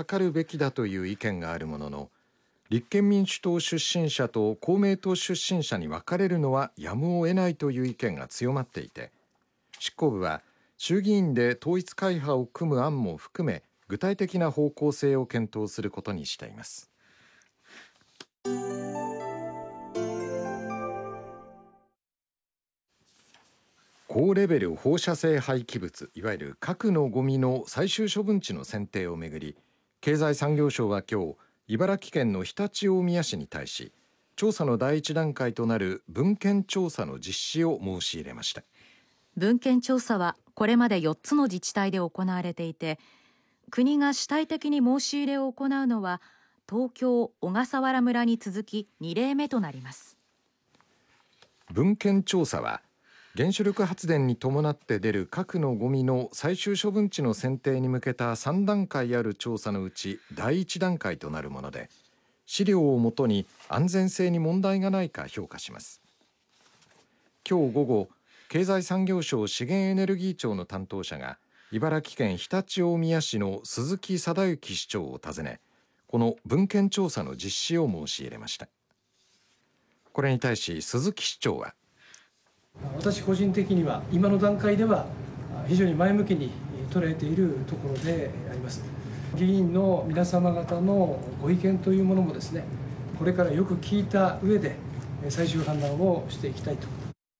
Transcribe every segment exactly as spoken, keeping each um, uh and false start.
かるべきだという意見があるものの、立憲民主党出身者と公明党出身者に分かれるのはやむを得ないという意見が強まっていて、執行部は衆議院で統一会派を組む案も含め具体的な方向性を検討することにしています。高レベル放射性廃棄物、いわゆる核のゴミの最終処分地の選定をめぐり、経済産業省は今日、茨城県の常陸大宮市に対し、調査の第一段階となる文献調査の実施を申し入れました。 文献調査はこれまでよっつの自治体で行われていて、国が主体的に申し入れを行うのは東京小笠原村に続きに例目となります。 文献調査は原子力発電に伴って出る核のゴミの最終処分地の選定に向けたさん段階ある調査のうち第一段階となるもので、資料をもとに安全性に問題がないか評価します。今日午後、経済産業省資源エネルギー庁の担当者が茨城県常陸大宮市の鈴木貞之市長を訪ね、この文献調査の実施を申し入れました。これに対し鈴木市長は、 私個人的には今の段階では非常に前向きに捉えているところであります。議員の皆様方のご意見というものもですね、これからよく聞いた上で最終判断をしていきたいと。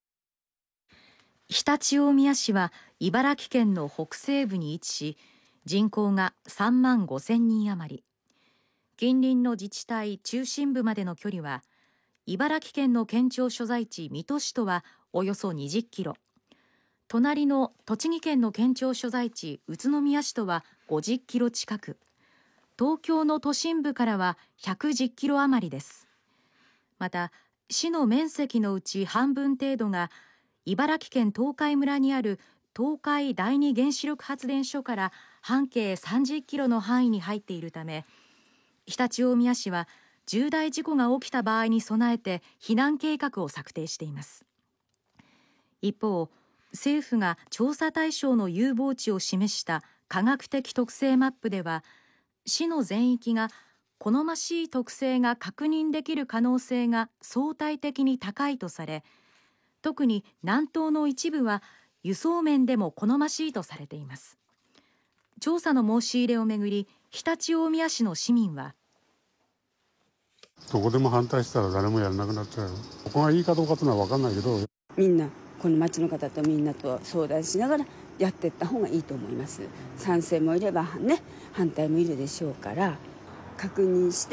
常陸大宮市は茨城県の北西部に位置し、人口がさんまんごせんにん余り。近隣の自治体中心部までの距離は茨城県の県庁所在地水戸市とはおよそにじゅっキロ、隣の栃木県の県庁所在地宇都宮市とはごじゅっキロ近く、東京の都心部からはひゃくじゅっキロ余りです。また市の面積のうち半分程度が茨城県東海村にある東海第二原子力発電所から半径さんじゅっキロの範囲に入っているため、常陸大宮市は重大事故が起きた場合に備えて避難計画を策定しています。一方、政府が調査対象の有望地を示した科学的特性マップでは、市の全域が好ましい特性が確認できる可能性が相対的に高いとされ、特に南東の一部は輸送面でも好ましいとされています。調査の申し入れをめぐり、常陸大宮市の市民は、 どこでも反対したら誰もやらなくなっちゃう。ここがいいかどうかというのは分かんないけど、 みんなこの町の方とみんなと相談しながらやっていった方がいいと思います。賛成もいればね、反対もいるでしょうから確認して。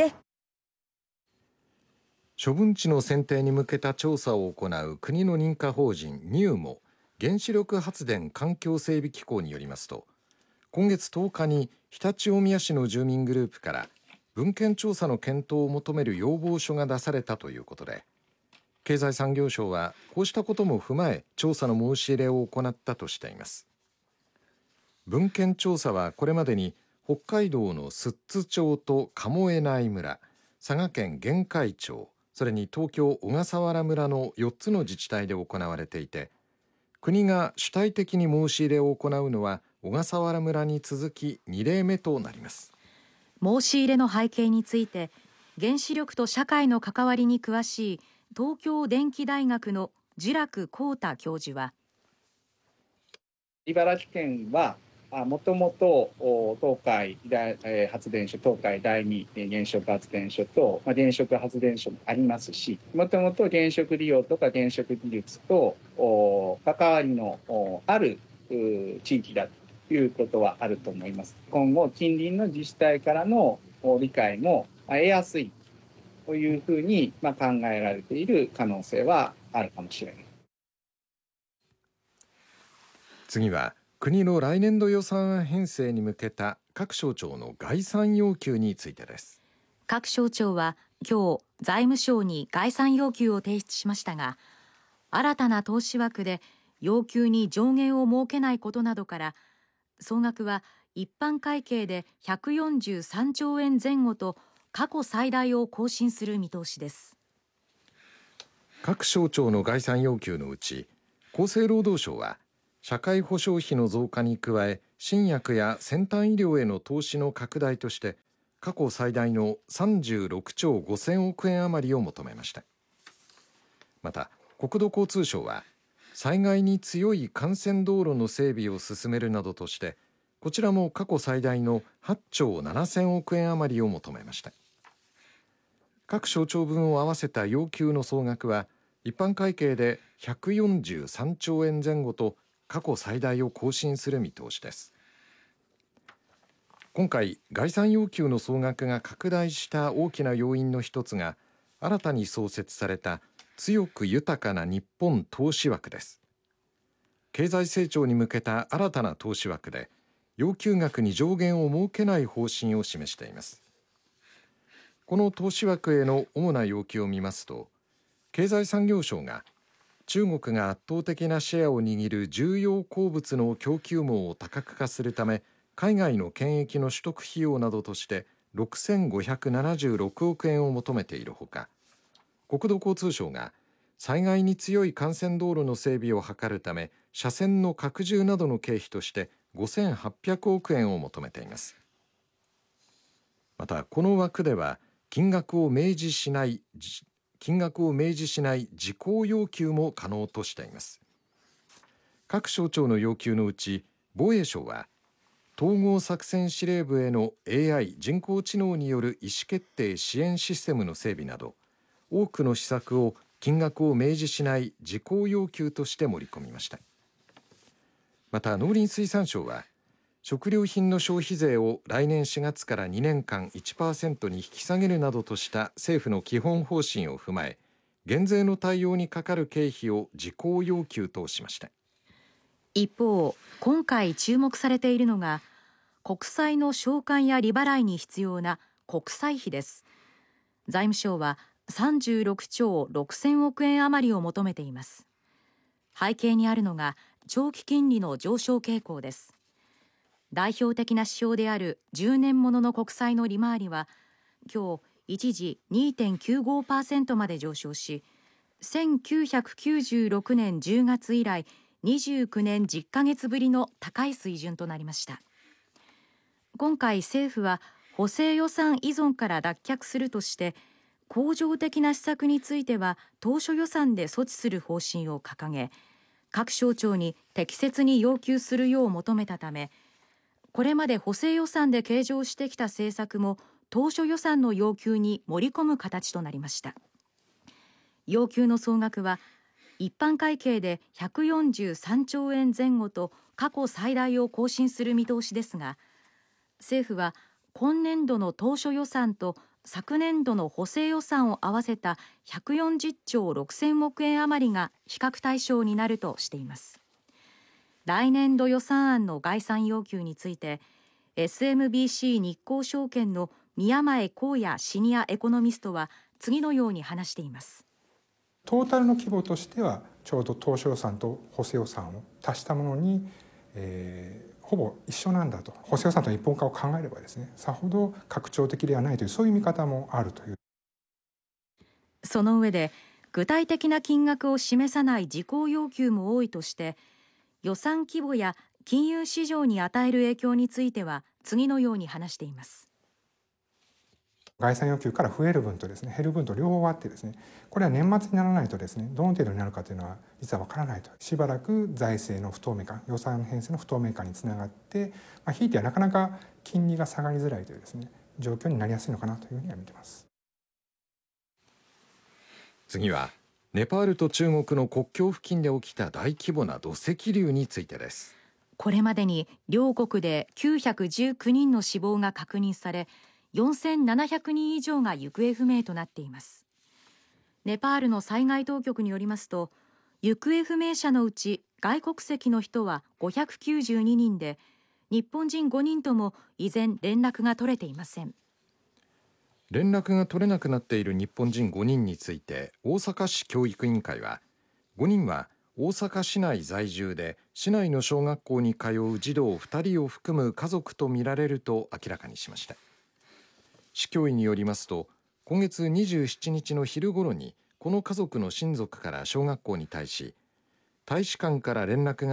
処分地の選定に向けた調査を行う国の認可法人ニューモ原子力発電環境整備機構によりますと、今月とおかに常陸大宮市の住民グループから文献調査の検討を求める要望書が出されたということで、経済産業省はこうしたことも踏まえ調査の申し入れを行ったとしています。文献調査はこれまでに北海道の寿都町と鴨江内村、佐賀県玄海町、それに東京小笠原村のよっつの自治体で行われていて、国が主体的に申し入れを行うのは小笠原村に続きに例目となります。 申し入れの背景について、原子力と社会の関わりに詳しい東京電機大学の聚楽光太教授は、 茨城県はもともと東海発電所、東海第二原子力発電所と原子力発電所もありますし、もともと原子力利用とか原子力技術と関わりのある地域だということはあると思います。今後近隣の自治体からの理解も得やすいというふうに考えられている可能性はあるかもしれない。 次は国の来年度予算案編成に向けた各省庁の概算要求についてです。 各省庁は今日財務省に概算要求を提出しましたが、新たな投資枠で要求に上限を設けないことなどから総額は一般会計でひゃくよんじゅうさんちょうえん前後と過去最大を更新する見通しです。 各省庁の概算要求のうち厚生労働省は社会保障費の増加に加え新薬や先端医療への投資の拡大として過去最大のさんじゅうろくちょうごせんおくえん余りを求めました。また国土交通省は災害に強い幹線道路の整備を進めるなどとしてこちらも過去最大のはっちょうななせんおくえん余りを求めました。各省庁分を合わせた要求の総額は一般会計でひゃくよんじゅうさんちょうえんぜん後と過去最大を更新する見通しです。今回概算要求の総額が拡大した大きな要因の一つが新たに創設された強く豊かな日本投資枠です。経済成長に向けた新たな投資枠で要求額に上限を設けない方針を示しています。この投資枠への主な要求を見ますと経済産業省が中国が圧倒的なシェアを握る重要鉱物の供給網を多角化するため海外の権益の取得費用などとしてろくせんごひゃくななじゅうろくおくえんを求めているほか国土交通省が災害に強い幹線道路の整備を図るため車線の拡充などの経費としてごせんはっぴゃくおくえんを求めています。またこの枠では金額を明示しない金額を明示しない事項要求も可能としています。各省庁の要求のうち防衛省は統合作戦司令部への エーアイ 人工知能による意思決定支援システムの整備など多くの施策を金額を明示しない事項要求として盛り込みました。また農林水産省は食料品の消費税を来年しがつからにねんかん いちパーセント に引き下げるなどとした政府の基本方針を踏まえ減税の対応にかかる経費を事項要求としました。 一方、今回注目されているのが国債の償還や利払いに必要な国債費です。財務省はさんじゅうろくちょうろくせんおくえん余りを求めています。背景にあるのが長期金利の上昇傾向です。代表的な指標であるじゅうねんものの国債の利回りは今日一時 にてんきゅうごパーセント まで上昇しせんきゅうひゃくきゅうじゅうろくねんじゅうがつ以来にじゅうきゅうねんじゅっかげつぶりの高い水準となりました。今回政府は補正予算依存から脱却するとして恒常的な施策については当初予算で措置する方針を掲げ各省庁に適切に要求するよう求めたためこれまで補正予算で計上してきた政策も当初予算の要求に盛り込む形となりました。要求の総額は一般会計でひゃくよんじゅうさんちょうえんぜん後と過去最大を更新する見通しですが政府は今年度の当初予算と昨年度の補正予算を合わせたひゃくよんじゅっちょうろくせんおくえん余りが比較対象になるとしています。来年度予算案の概算要求について エスエムビーシー 日興証券の宮前光也シニアエコノミストは次のように話しています。 トータルの規模としてはちょうど当初予算と補正予算を足したものに、えー、ほぼ一緒なんだと補正予算との一本化を考えればですねさほど拡張的ではないというそういう見方もあるという。 その上で具体的な金額を示さない事項要求も多いとして予算規模や金融市場に与える影響については次のように話しています。 概算要求から増える分とですね減る分と両方あってですねこれは年末にならないとですねどの程度になるかというのは実は分からないとしばらく財政の不透明化予算編成の不透明化につながって、まあ、ひいてはなかなか金利が下がりづらいというですね状況になりやすいのかなというふうには見ています。 次はネパールと中国の国境付近で起きた大規模な土石流についてです。 これまでに両国できゅうひゃくじゅうきゅうにんの死亡が確認されよんせんななひゃくにん以上が行方不明となっています。ネパールの災害当局によりますと行方不明者のうち外国籍の人はごひゃくきゅうじゅうににんで日本人ごにんとも依然連絡が取れていません。 連絡が取れなくなっている日本人ごにんについて大阪市教育委員会はごにんは大阪市内在住で市内の小学校に通う児童ふたりを含む家族とみられると明らかにしました。市教委によりますと今月にじゅうしちにちの昼ごろにこの家族の親族から小学校に対し大使館から連絡があり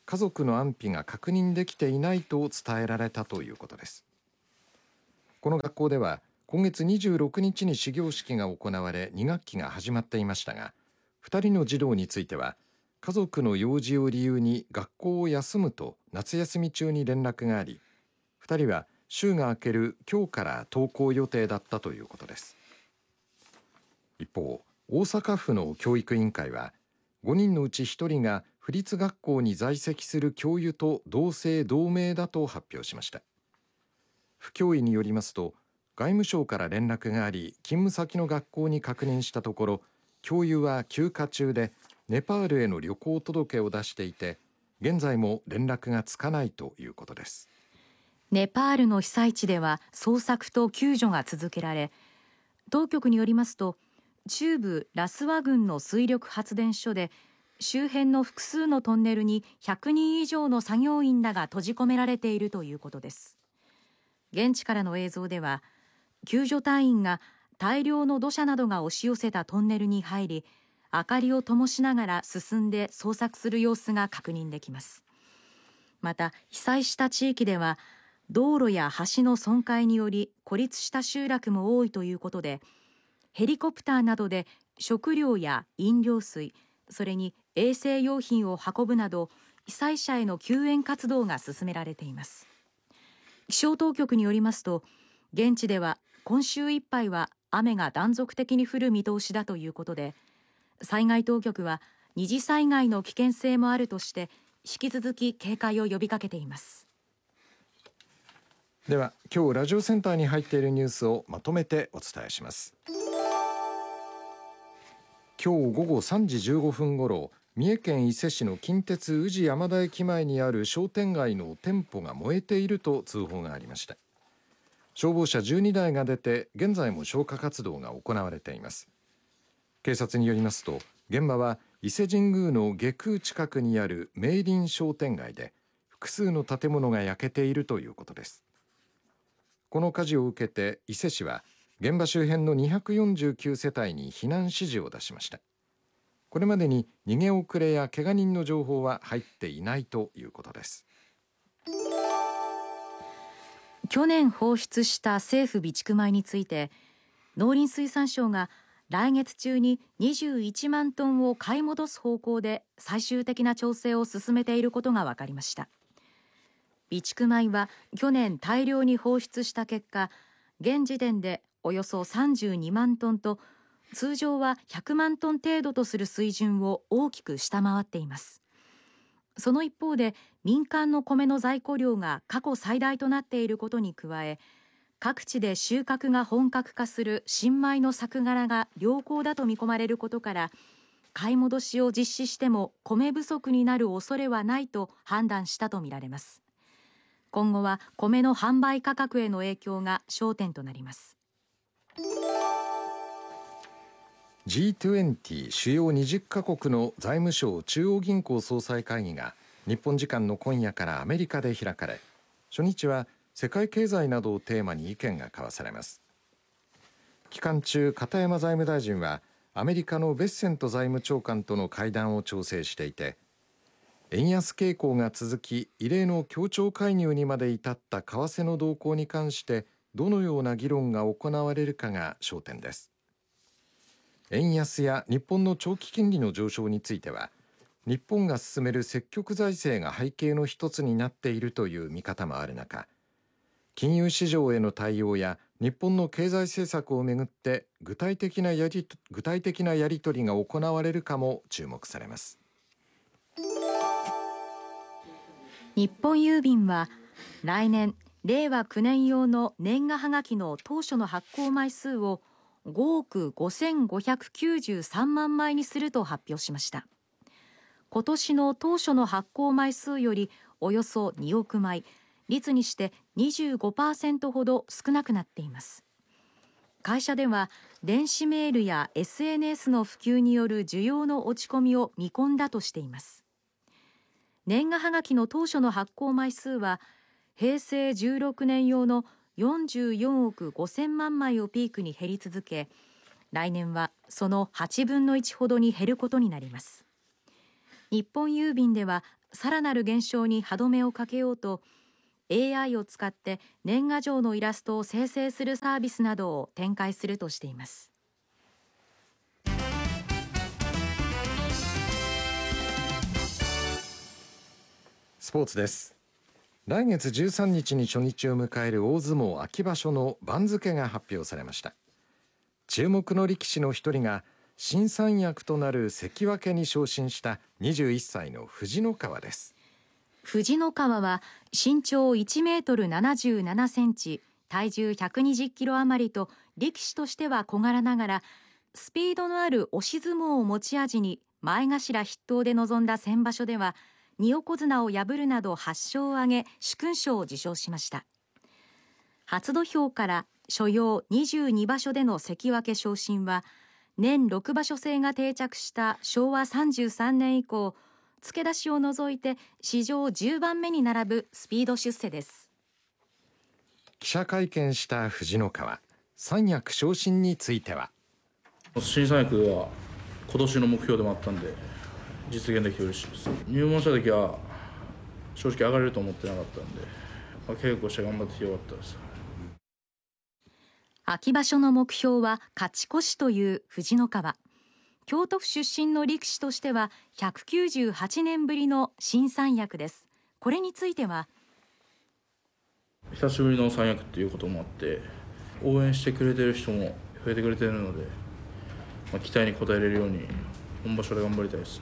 家族の安否が確認できていないと伝えられたということです。この学校では今月にじゅうろくにちに始業式が行われに学期が始まっていましたが、ふたりの児童については家族の用事を理由に学校を休むと夏休み中に連絡があり、ふたりは週が明ける今日から登校予定だったということです。一方、大阪府の教育委員会はごにんのうちひとりが府立学校に在籍する教諭と同姓同名だと発表しました。府教委によりますと、外務省から連絡があり勤務先の学校に確認したところ、教諭は休暇中でネパールへの旅行届を出していて、現在も連絡がつかないということです。 ネパールの被災地では捜索と救助が続けられ、当局によりますと中部ラスワ郡の水力発電所で周辺の複数のトンネルにひゃくにん以上の作業員らが閉じ込められているということです。現地からの映像では救助隊員が大量の土砂などが押し寄せたトンネルに入り、明かりを灯しながら進んで捜索する様子が確認できます。また被災した地域では道路や橋の損壊により孤立した集落も多いということで、ヘリコプターなどで食料や飲料水、それに衛生用品を運ぶなど被災者への救援活動が進められています。気象当局によりますと、現地では今週いっぱいは雨が断続的に降る見通しだということで、災害当局は二次災害の危険性もあるとして引き続き警戒を呼びかけています。 では今日ラジオセンターに入っているニュースをまとめてお伝えします。今日午後さんじじゅうごふんごろ、三重県伊勢市の近鉄宇治山田駅前にある商店街の店舗が燃えていると通報がありました。消防車じゅうにだいが出て現在も消火活動が行われています。警察によりますと、現場は伊勢神宮の下空近くにある明林商店街で複数の建物が焼けているということです。この火事を受けて伊勢市は現場周辺のにひゃくよんじゅうきゅうせたいに避難指示を出しました。これまでに逃げ遅れや怪我人の情報は入っていないということです。 去年放出した政府備蓄米について、農林水産省が来月中ににじゅういちまんトンを買い戻す方向で最終的な調整を進めていることが分かりました。備蓄米は去年大量に放出した結果、現時点でおよそさんじゅうにまんトンと通常はひゃくまんトン程度とする水準を大きく下回っています。その一方で民間の米の在庫量が過去最大となっていることに加え、各地で収穫が本格化する新米の作柄が良好だと見込まれることから、買い戻しを実施しても米不足になる恐れはないと判断したとみられます。今後は米の販売価格への影響が焦点となります。 ジートゥエンティー 主要にじゅっかこくの財務省中央銀行総裁会議が日本時間の今夜からアメリカで開かれ、初日は世界経済などをテーマに意見が交わされます。期間中、片山財務大臣はアメリカのベッセント財務長官との会談を調整していて、円安傾向が続き異例の協調介入にまで至った為替の動向に関してどのような議論が行われるかが焦点です。円安や日本の長期金利の上昇については、日本が進める積極財政が背景の一つになっているという見方もある中、金融市場への対応や日本の経済政策をめぐって具体的なやり具体的なやり取りが行われるかも注目されます。 日本郵便は来年れいわきゅうねん用の年賀はがきの当初の発行枚数をごおくごせんごひゃくきゅうじゅうさんまんまいにすると発表しました。今年の当初の発行枚数よりおよそにおくまい、率にして にじゅうごパーセント ほど少なくなっています。会社では電子メールや エスエヌエス の普及による需要の落ち込みを見込んだとしています。年賀はがきの当初の発行枚数はへいせいじゅうろくねん用のよんじゅうよんおくごせんまんまいをピークに減り続け、来年はそのはちぶんのいちほどに減ることになります。日本郵便ではさらなる減少に歯止めをかけようと、エーアイ を使って年賀状のイラストを生成するサービスなどを展開するとしています。 スポーツです。来月じゅうさんにちに初日を迎える大相撲秋場所の番付が発表されました。注目の力士の一人が新三役となる関脇に昇進したにじゅういっさいの藤之川です。 藤之川は身長いちメートルななじゅうななセンチ、体重ひゃくにじゅっキロ余りと力士としては小柄ながら、スピードのある押し相撲を持ち味に前頭筆頭で臨んだ先場所では二横綱を破るなどはっしょうを挙げ殊勲賞を受賞しました。初土俵から所要にじゅうにばしょでの関脇昇進は年ろくばしょ制が定着したしょうわさんじゅうさんねん以降、付け出しを除いて史上じゅうばんめに並ぶスピード出世です。 記者会見した藤之川、三役昇進については、 新三役は今年の目標でもあったんで実現できて嬉しいです。入門した時は正直上がれると思ってなかったんで、まあ、稽古して頑張ってよかったです。 秋場所の目標は勝ち越しという藤之川。京都府出身の力士としてはひゃくきゅうじゅうはちねんぶりの新三役です。これについては、 久しぶりの三役っていうこともあって応援してくれてる人も増えてくれてるので、まあ、期待に応えれるように本場所で頑張りたいです。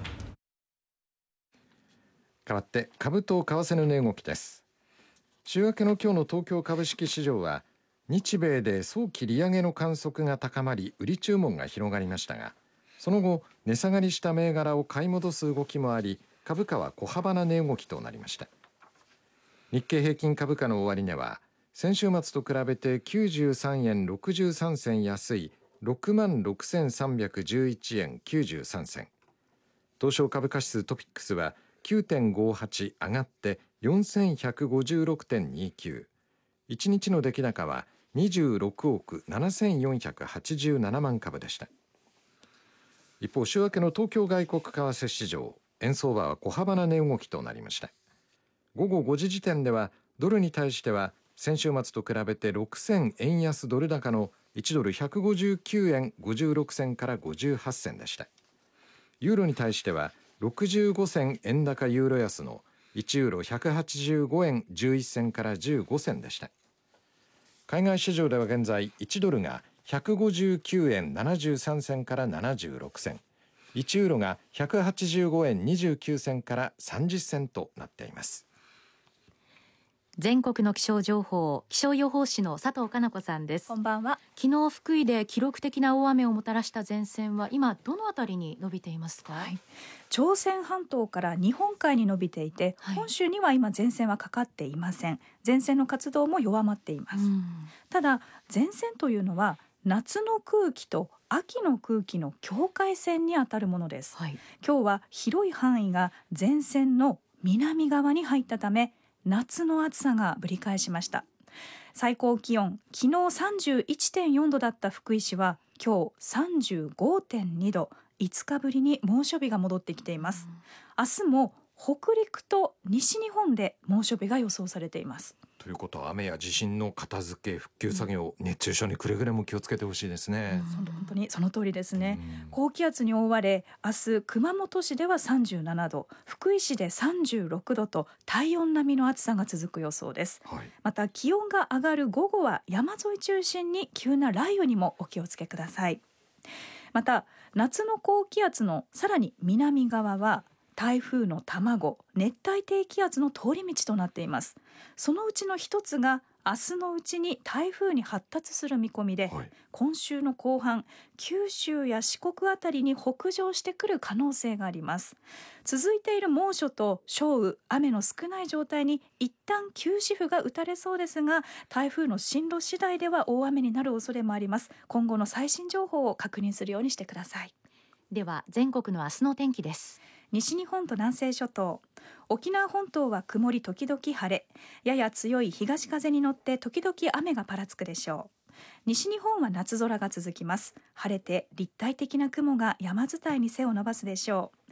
変わって株と為替の値動きです。週明けの今日の東京株式市場は日米で早期利上げの観測が高まり売り注文が広がりましたが、その後値下がりした銘柄を買い戻す動きもあり、株価は小幅な値動きとなりました。日経平均株価の終値は先週末と比べてきゅうじゅうさんえんろくじゅうさんせん安い ろくまんろくせんさんびゃくじゅういちえんきゅうじゅうさんせん、東証株価指数トピックスは きゅうてんごはち 上がってよんせんひゃくごじゅうろくてんにきゅう、いちにちの出来高はにじゅうろくおくななせんよんひゃくはちじゅうななまん株でした。一方、週明けの東京外国為替市場、円相場は小幅な値動きとなりました。午後ごじ時点ではドルに対しては先週末と比べてろくせんえん安ドル高のいちドルひゃくごじゅうきゅうえんごじゅうろくせんからごじゅうはっせんでした。ユーロに対してはろくじゅうごせん円高ユーロ安のいちユーロひゃくはちじゅうごえんじゅういっせんからじゅうごせんでした。海外市場では現在いちドルがひゃくごじゅうきゅうえんななじゅうさんせんからななじゅうろくせん、いちユーロがひゃくはちじゅうごえんにじゅうきゅうせんからさんじゅっせんとなっています。 全国の気象情報、気象予報士の佐藤かな子さんです。 こんばんは。 昨日福井で記録的な大雨をもたらした前線は今どのあたりに伸びていますか？はい、 朝鮮半島から日本海に伸びていて、はい、本州には今前線はかかっていません。前線の活動も弱まっています。ただ前線というのは夏の空気と秋の空気の境界線にあたるものです。はい、今日は広い範囲が前線の南側に入ったため夏の暑さがぶり返しました。最高気温昨日 さんじゅういってんよんどだった福井市は今日 さんじゅうごてんにど、いつかぶりに猛暑日が戻ってきています。明日も北陸と西日本で猛暑日が予想されています。 ということは雨や地震の片付け復旧作業、うん、熱中症にくれぐれも気をつけてほしいですね。 うん、本当にその通りですね。うん、高気圧に覆われ明日熊本市ではさんじゅうななど、福井市でさんじゅうろくどと体温並みの暑さが続く予想です。はい、また気温が上がる午後は山沿い中心に急な雷雨にもお気をつけください。また夏の高気圧のさらに南側は台風の卵、熱帯低気圧の通り道となっています。そのうちの一つが明日のうちに台風に発達する見込みで、はい、今週の後半九州や四国あたりに北上してくる可能性があります。続いている猛暑と少雨、雨の少ない状態に一旦休止符が打たれそうですが、台風の進路次第では大雨になる恐れもあります。今後の最新情報を確認するようにしてください。 では全国の明日の天気です。 西日本と南西諸島、沖縄本島は曇り時々晴れ、やや強い東風に乗って時々雨がぱらつくでしょう。西日本は夏空が続きます。晴れて立体的な雲が山伝いに背を伸ばすでしょう。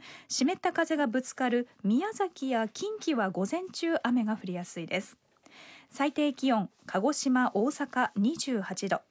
湿った風がぶつかる宮崎や近畿は午前中雨が降りやすいです。最低気温、鹿児島、大阪にじゅうはちど、